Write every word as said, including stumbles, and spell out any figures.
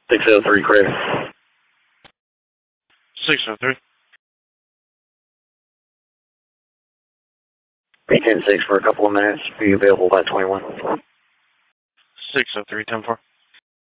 six oh three, Craig. six oh three. Be ten six for a couple of minutes. Be available by twenty-one. six oh three, ten four.